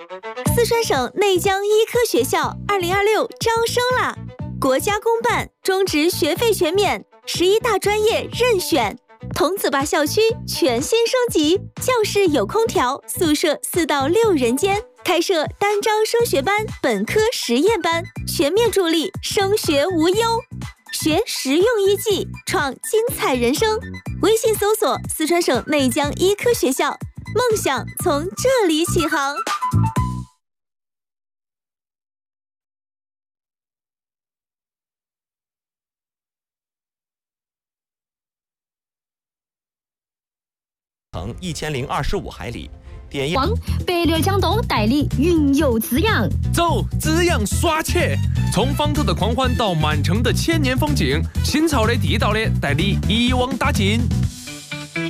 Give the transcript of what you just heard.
四川省内江医科学校2026招生啦！国家公办，中职学费全免，11大专业任选。桐梓坝校区全新升级，教室有空调，宿舍4到6人间，开设单招升学班、本科实验班，全面助力升学无忧。学实用医技，创精彩人生。微信搜索四川省内江医科学校，梦想从这里起航。 横1025海里，点黄百里江东带你云游滋养， 走滋养耍起！从方头的狂欢到满城的千年风景，新潮的地道的带你一网打尽。